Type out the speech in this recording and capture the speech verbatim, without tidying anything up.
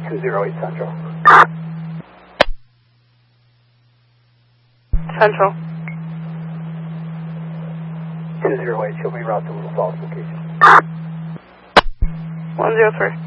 two zero eight Central. Central. two zero eight, show me route to Little Falls location. one zero three.